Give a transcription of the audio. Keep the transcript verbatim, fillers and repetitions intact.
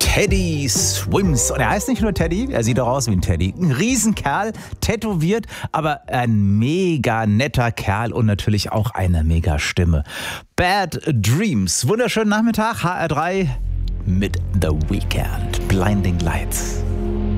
Teddy Swims. Und er heißt nicht nur Teddy, er sieht auch aus wie ein Teddy. Ein Riesenkerl, tätowiert, aber ein mega netter Kerl und natürlich auch eine mega Stimme. Bad Dreams. Wunderschönen Nachmittag, H R drei mit The Weeknd. Blinding Lights.